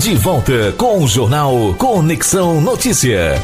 De volta com o Jornal Conexão Notícia.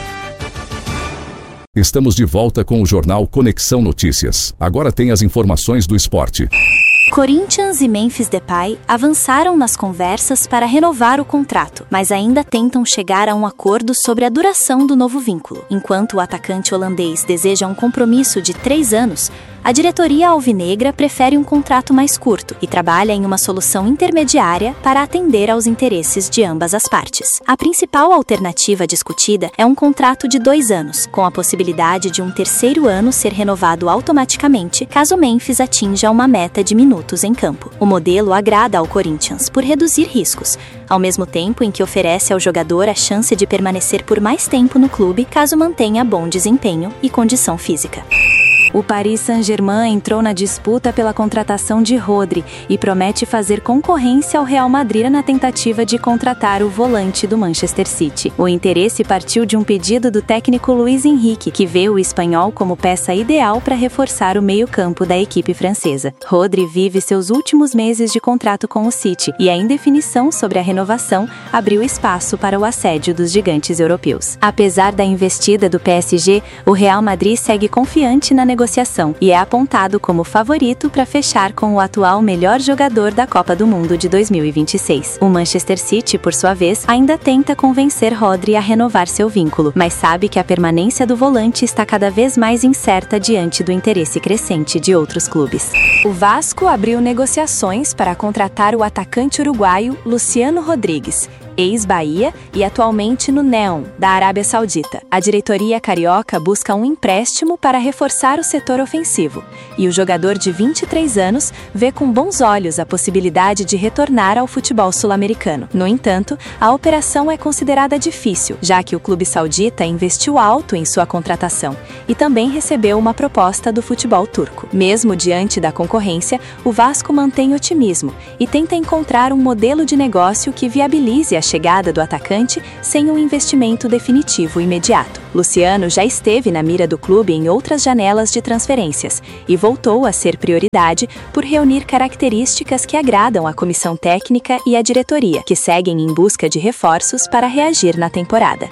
Estamos de volta com o Jornal Conexão Notícias. Agora tem as informações do esporte. Corinthians e Memphis Depay avançaram nas conversas para renovar o contrato, mas ainda tentam chegar a um acordo sobre a duração do novo vínculo. Enquanto o atacante holandês deseja um compromisso de 3 anos, a diretoria alvinegra prefere um contrato mais curto e trabalha em uma solução intermediária para atender aos interesses de ambas as partes. A principal alternativa discutida é um contrato de 2 anos, com a possibilidade de um terceiro ano ser renovado automaticamente caso Memphis atinja uma meta de minutos em campo. O modelo agrada ao Corinthians por reduzir riscos, ao mesmo tempo em que oferece ao jogador a chance de permanecer por mais tempo no clube caso mantenha bom desempenho e condição física. O Paris Saint-Germain entrou na disputa pela contratação de Rodri e promete fazer concorrência ao Real Madrid na tentativa de contratar o volante do Manchester City. O interesse partiu de um pedido do técnico Luis Enrique, que vê o espanhol como peça ideal para reforçar o meio-campo da equipe francesa. Rodri vive seus últimos meses de contrato com o City e a indefinição sobre a renovação abriu espaço para o assédio dos gigantes europeus. Apesar da investida do PSG, o Real Madrid segue confiante na negociação e é apontado como favorito para fechar com o atual melhor jogador da Copa do Mundo de 2026. O Manchester City, por sua vez, ainda tenta convencer Rodri a renovar seu vínculo, mas sabe que a permanência do volante está cada vez mais incerta diante do interesse crescente de outros clubes. O Vasco abriu negociações para contratar o atacante uruguaio Luciano Rodrigues, ex-Bahia e atualmente no Neon, da Arábia Saudita. A diretoria carioca busca um empréstimo para reforçar o setor ofensivo, e o jogador de 23 anos vê com bons olhos a possibilidade de retornar ao futebol sul-americano. No entanto, a operação é considerada difícil, já que o clube saudita investiu alto em sua contratação e também recebeu uma proposta do futebol turco. Mesmo diante da concorrência, o Vasco mantém otimismo e tenta encontrar um modelo de negócio que viabilize a chegada do atacante sem um investimento definitivo imediato. Luciano já esteve na mira do clube em outras janelas de transferências e voltou a ser prioridade por reunir características que agradam a comissão técnica e a diretoria, que seguem em busca de reforços para reagir na temporada.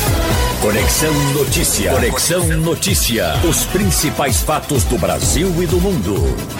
Conexão Notícia. Conexão Notícia. Os principais fatos do Brasil e do mundo.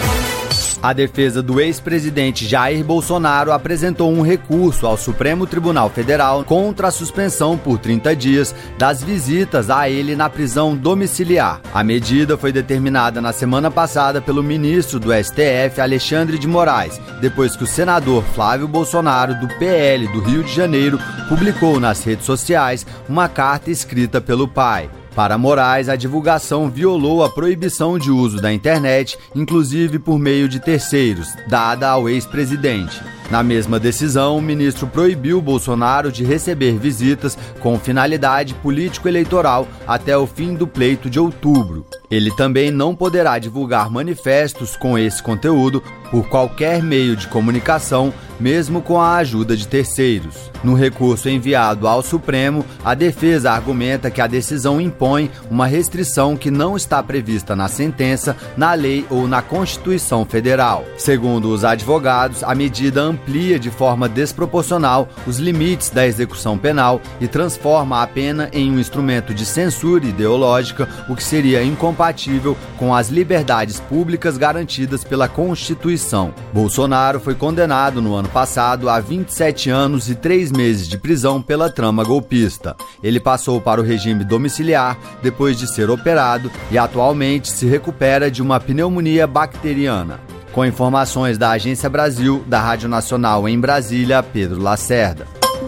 A defesa do ex-presidente Jair Bolsonaro apresentou um recurso ao Supremo Tribunal Federal contra a suspensão por 30 dias das visitas a ele na prisão domiciliar. A medida foi determinada na semana passada pelo ministro do STF, Alexandre de Moraes, depois que o senador Flávio Bolsonaro, do PL do Rio de Janeiro, publicou nas redes sociais uma carta escrita pelo pai. Para Moraes, a divulgação violou a proibição de uso da internet, inclusive por meio de terceiros, dada ao ex-presidente. Na mesma decisão, o ministro proibiu Bolsonaro de receber visitas com finalidade político-eleitoral até o fim do pleito de outubro. Ele também não poderá divulgar manifestos com esse conteúdo por qualquer meio de comunicação, mesmo com a ajuda de terceiros. No recurso enviado ao Supremo, a defesa argumenta que a decisão impõe uma restrição que não está prevista na sentença, na lei ou na Constituição Federal. Segundo os advogados, a medida amplia de forma desproporcional os limites da execução penal e transforma a pena em um instrumento de censura ideológica, o que seria incompatível com as liberdades públicas garantidas pela Constituição. Bolsonaro foi condenado no ano passado a 27 anos e 3 meses de prisão pela trama golpista. Ele passou para o regime domiciliar depois de ser operado e atualmente se recupera de uma pneumonia bacteriana. Com informações da Agência Brasil, da Rádio Nacional em Brasília, Pedro Lacerda.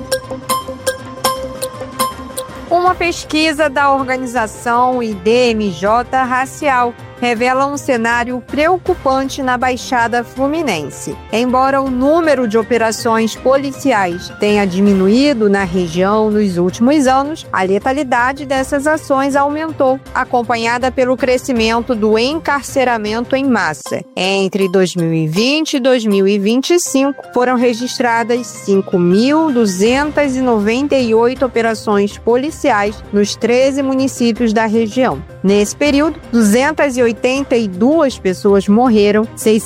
Uma pesquisa da organização IDMJ Racial revela um cenário preocupante na Baixada Fluminense. Embora o número de operações policiais tenha diminuído na região nos últimos anos, a letalidade dessas ações aumentou, acompanhada pelo crescimento do encarceramento em massa. Entre 2020 e 2025, foram registradas 5.298 operações policiais nos 13 municípios da região. Nesse período, 282 pessoas morreram,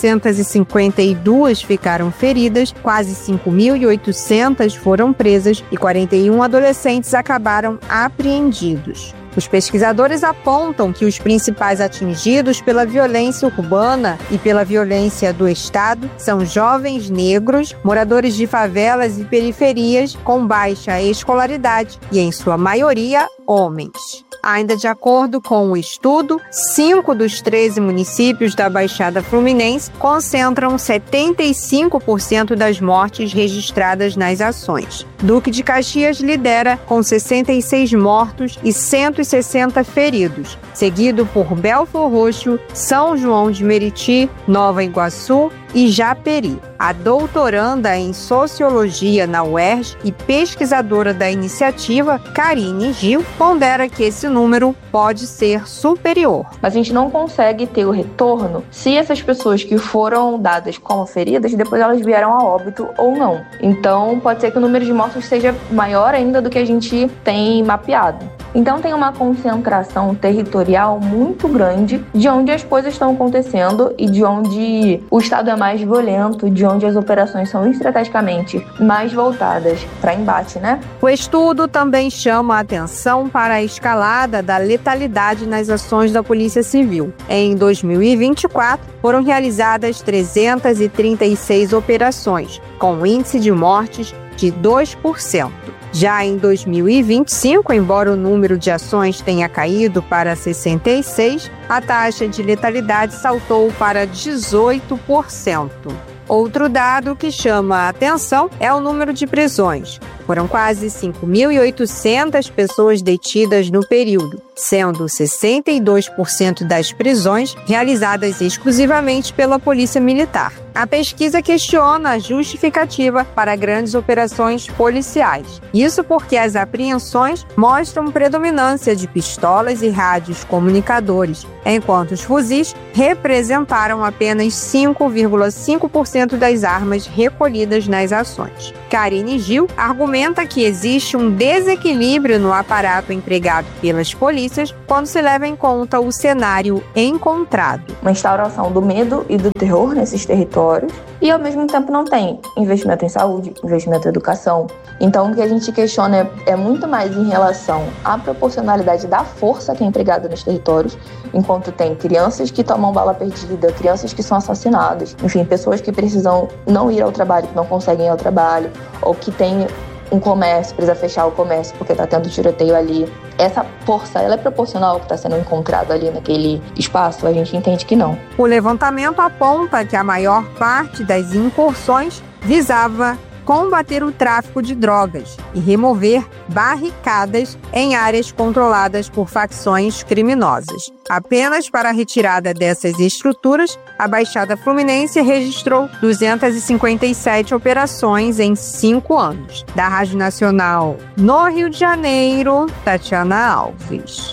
652 ficaram feridas, quase 5.800 foram presas e 41 adolescentes acabaram apreendidos. Os pesquisadores apontam que os principais atingidos pela violência urbana e pela violência do Estado são jovens negros, moradores de favelas e periferias com baixa escolaridade e, em sua maioria, homens. Ainda de acordo com o estudo, 5 dos 13 municípios da Baixada Fluminense concentram 75% das mortes registradas nas ações. Duque de Caxias lidera com 66 mortos e 160 feridos, seguido por Belfor Roxo, São João de Meriti, Nova Iguaçu e Japeri. A doutoranda em Sociologia na UERJ e pesquisadora da iniciativa, Karine Gil, pondera que esse número pode ser superior. Mas a gente não consegue ter o retorno se essas pessoas que foram dadas como feridas, depois elas vieram a óbito ou não. Então, pode ser que o número de mortos seja maior ainda do que a gente tem mapeado. Então tem uma concentração territorial muito grande de onde as coisas estão acontecendo e de onde o Estado é mais violento, de onde as operações são estrategicamente mais voltadas para embate, né? O estudo também chama a atenção para a escalada da letalidade nas ações da Polícia Civil. Em 2024, foram realizadas 336 operações, com índice de mortes de 2%. Já em 2025, embora o número de ações tenha caído para 66, a taxa de letalidade saltou para 18%. Outro dado que chama a atenção é o número de prisões. Foram quase 5.800 pessoas detidas no período, sendo 62% das prisões realizadas exclusivamente pela Polícia Militar. A pesquisa questiona a justificativa para grandes operações policiais. Isso porque as apreensões mostram predominância de pistolas e rádios comunicadores, enquanto os fuzis representaram apenas 5,5% das armas recolhidas nas ações. Karine Gil argumenta que existe um desequilíbrio no aparato empregado pelas polícias quando se leva em conta o cenário encontrado. Uma instauração do medo e do terror nesses territórios e, ao mesmo tempo, não tem investimento em saúde, investimento em educação. Então, o que a gente questiona é muito mais em relação à proporcionalidade da força que é empregada nos territórios, enquanto tem crianças que tomam bala perdida, crianças que são assassinadas, enfim, pessoas que precisam não ir ao trabalho, que não conseguem ir ao trabalho, ou que tem um comércio, precisa fechar o comércio porque está tendo tiroteio ali. Essa força, ela é proporcional ao que está sendo encontrado ali naquele espaço? A gente entende que não. O levantamento aponta que a maior parte das incursões visava combater o tráfico de drogas e remover barricadas em áreas controladas por facções criminosas. Apenas para a retirada dessas estruturas, a Baixada Fluminense registrou 257 operações em 5 anos. Da Rádio Nacional no Rio de Janeiro, Tatiana Alves.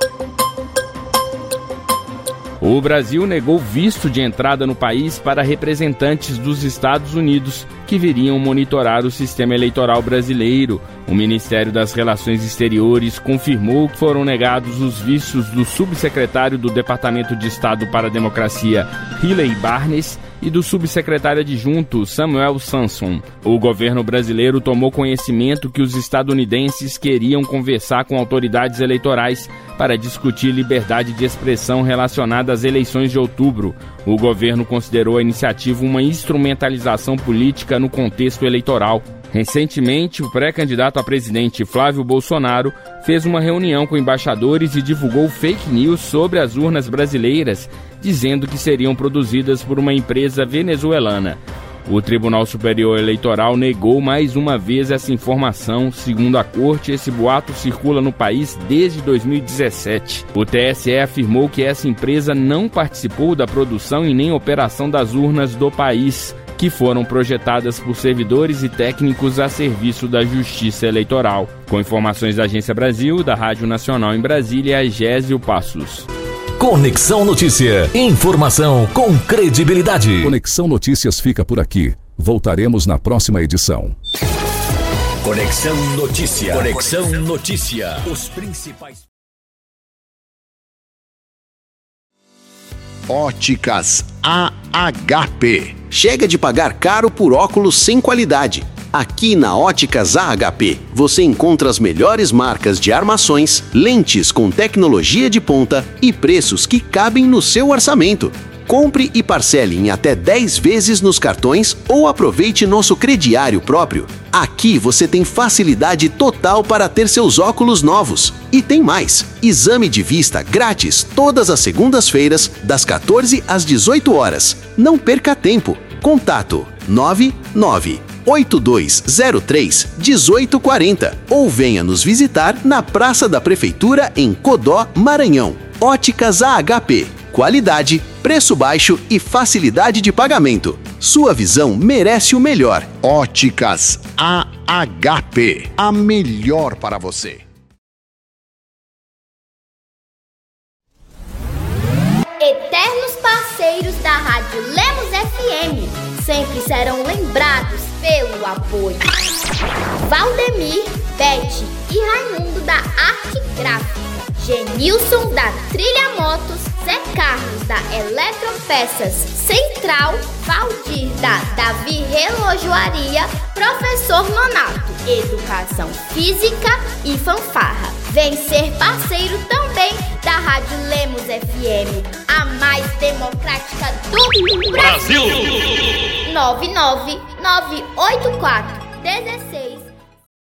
O Brasil negou visto de entrada no país para representantes dos Estados Unidos que viriam monitorar o sistema eleitoral brasileiro. O Ministério das Relações Exteriores confirmou que foram negados os vistos do subsecretário do Departamento de Estado para a Democracia, Riley Barnes, e do subsecretário adjunto, Samuel Sanson. O governo brasileiro tomou conhecimento que os estadunidenses queriam conversar com autoridades eleitorais para discutir liberdade de expressão relacionada às eleições de outubro. O governo considerou a iniciativa uma instrumentalização política no contexto eleitoral. Recentemente, o pré-candidato a presidente Flávio Bolsonaro fez uma reunião com embaixadores e divulgou fake news sobre as urnas brasileiras, dizendo que seriam produzidas por uma empresa venezuelana. O Tribunal Superior Eleitoral negou mais uma vez essa informação. Segundo a corte, esse boato circula no país desde 2017. O TSE afirmou que essa empresa não participou da produção e nem operação das urnas do país, que foram projetadas por servidores e técnicos a serviço da Justiça Eleitoral. Com informações da Agência Brasil, da Rádio Nacional em Brasília, Gésio Passos. Conexão Notícia. Informação com credibilidade. Conexão Notícias fica por aqui. Voltaremos na próxima edição. Conexão Notícia. Conexão Notícia. Os principais Óticas AHP. Chega de pagar caro por óculos sem qualidade. Aqui na Óticas AHP, você encontra as melhores marcas de armações, lentes com tecnologia de ponta e preços que cabem no seu orçamento. Compre e parcele em até 10 vezes nos cartões ou aproveite nosso crediário próprio. Aqui você tem facilidade total para ter seus óculos novos. E tem mais! Exame de vista grátis todas as segundas-feiras, das 14 às 18 horas. Não perca tempo. Contato 998203-1840 ou venha nos visitar na Praça da Prefeitura em Codó, Maranhão. Óticas AHP. Qualidade, preço baixo e facilidade de pagamento. Sua visão merece o melhor. Óticas AHP. A melhor para você. Eternos parceiros da Rádio Lemos FM sempre serão lembrados pelo apoio. Valdemir, Beth e Raimundo da Arte Gráfica, Genilson da Trilha Motos, Zé Carlos da Eletropeças Central, Valdir da Davi Relojoaria, Professor Nonato, Educação Física e Fanfarra. Vem ser parceiro também da Rádio Lemos FM, a mais democrática do Brasil. 99984 17